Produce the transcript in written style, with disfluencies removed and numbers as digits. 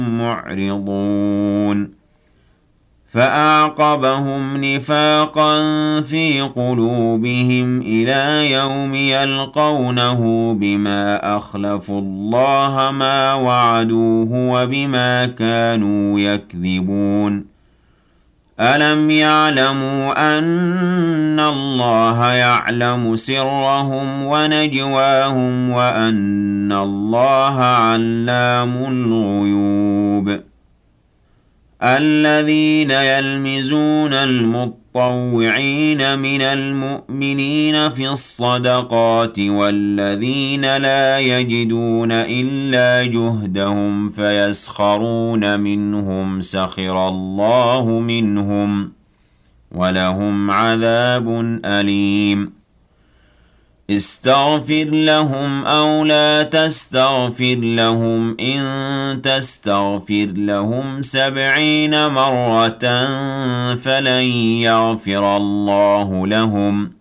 معرضون فأعقبهم نفاقا في قلوبهم إلى يوم يلقونه بما أخلفوا الله ما وعدوه وبما كانوا يكذبون ألم يعلموا أن الله يعلم سرهم ونجواهم وأن الله علام الغيوب الذين يلمزون المطوعين من المؤمنين في الصدقات والذين لا يجدون إلا جهدهم فيسخرون منهم سخر الله منهم ولهم عذاب أليم استغفر لهم أو لا تستغفر لهم إن تستغفر لهم 70 مرة فلن يغفر الله لهم